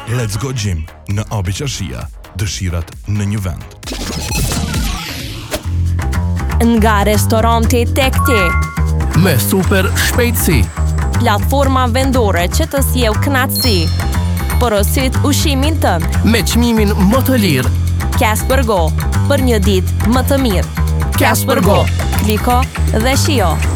Let's Go Gym në Abi Qashia, dëshirat në një vend. Nga restoranti tek ti, me super shpejtësi, platforma vendore që të sjell kënaqësi. Porosit ushimin tënd. me çmimin më të lirë. Casper Go, për një ditë më të mirë. Casper Go. Kliko dhe shio.